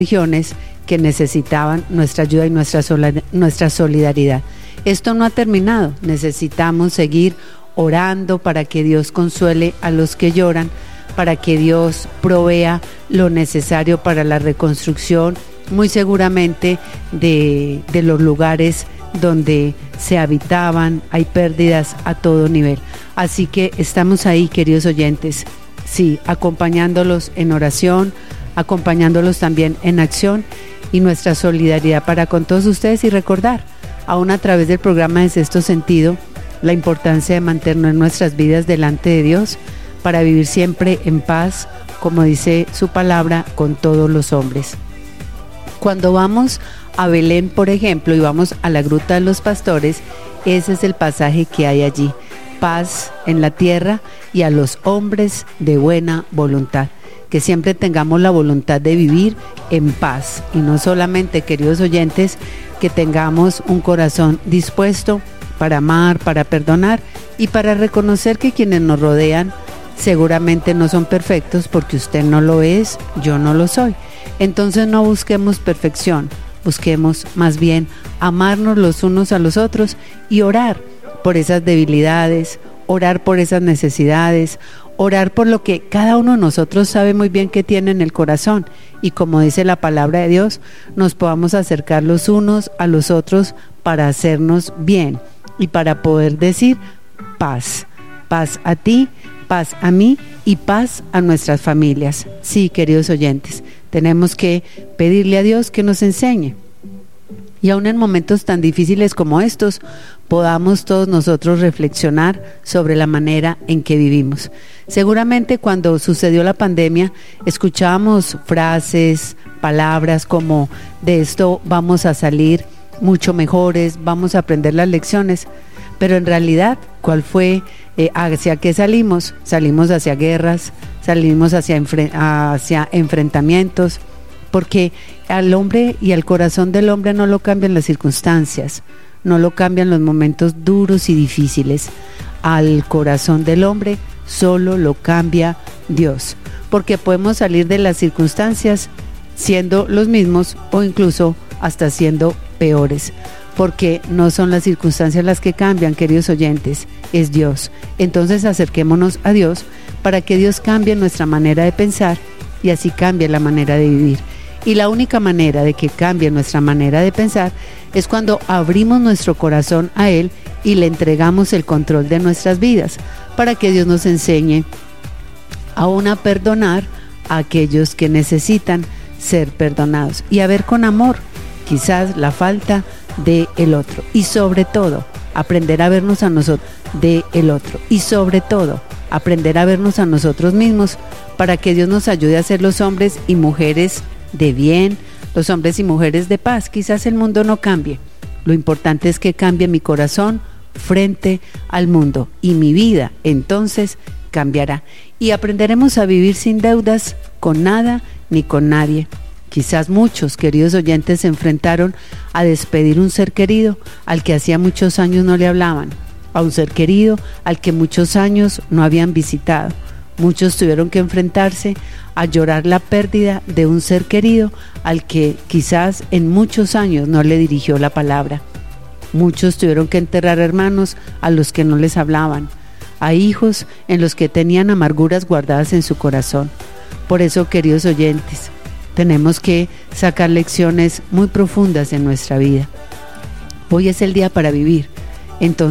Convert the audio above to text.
regiones que necesitaban nuestra ayuda y nuestra solidaridad. Esto no ha terminado, necesitamos seguir orando para que Dios consuele a los que lloran, para que Dios provea lo necesario para la reconstrucción, muy seguramente de los lugares donde se habitaban. Hay pérdidas a todo nivel. Así que estamos ahí, queridos oyentes, sí, acompañándolos en oración, acompañándolos también en acción, y nuestra solidaridad para con todos ustedes, y recordar, aún a través del programa de Sexto Sentido, la importancia de mantener nuestras vidas delante de Dios para vivir siempre en paz, como dice su palabra, con todos los hombres. Cuando vamos a Belén, por ejemplo, y vamos a la Gruta de los Pastores, ese es el pasaje que hay allí: paz en la tierra y a los hombres de buena voluntad. Que siempre tengamos la voluntad de vivir en paz, y no solamente, queridos oyentes, que tengamos un corazón dispuesto para amar, para perdonar y para reconocer que quienes nos rodean seguramente no son perfectos, porque usted no lo es, yo no lo soy. Entonces no busquemos perfección, busquemos más bien amarnos los unos a los otros y orar por esas debilidades, orar por esas necesidades, orar por lo que cada uno de nosotros sabe muy bien que tiene en el corazón, y como dice la palabra de Dios, nos podamos acercar los unos a los otros para hacernos bien y para poder decir paz, paz a ti, paz a mí y paz a nuestras familias. Sí, queridos oyentes, tenemos que pedirle a Dios que nos enseñe, y aún en momentos tan difíciles como estos, podamos todos nosotros reflexionar sobre la manera en que vivimos. Seguramente cuando sucedió la pandemia, escuchábamos frases, palabras como: de esto vamos a salir mucho mejores, vamos a aprender las lecciones. Pero en realidad, ¿cuál fue? ¿Hacia qué salimos? Salimos hacia guerras, salimos hacia enfrentamientos, porque al hombre y al corazón del hombre no lo cambian las circunstancias, no lo cambian los momentos duros y difíciles. Al corazón del hombre solo lo cambia Dios, porque podemos salir de las circunstancias siendo los mismos o incluso hasta siendo peores, porque no son las circunstancias las que cambian, queridos oyentes, es Dios. Entonces acerquémonos a Dios para que Dios cambie nuestra manera de pensar y así cambie la manera de vivir. Y la única manera de que cambie nuestra manera de pensar es cuando abrimos nuestro corazón a Él y le entregamos el control de nuestras vidas, para que Dios nos enseñe aún a perdonar a aquellos que necesitan ser perdonados y a ver con amor quizás la falta del otro, y sobre todo aprender a vernos a nosotros del otro, y sobre todo aprender a vernos a nosotros mismos, para que Dios nos ayude a ser los hombres y mujeres de bien, los hombres y mujeres de paz. Quizás el mundo no cambie, lo importante es que cambie mi corazón frente al mundo, y mi vida entonces cambiará, y aprenderemos a vivir sin deudas con nada ni con nadie. Quizás muchos, queridos oyentes, se enfrentaron a despedir un ser querido al que hacía muchos años no le hablaban, a un ser querido al que muchos años no habían visitado. Muchos tuvieron que enfrentarse a llorar la pérdida de un ser querido al que quizás en muchos años no le dirigió la palabra. Muchos tuvieron que enterrar hermanos a los que no les hablaban, a hijos en los que tenían amarguras guardadas en su corazón. Por eso, queridos oyentes, tenemos que sacar lecciones muy profundas en nuestra vida. Hoy es el día para vivir. Entonces,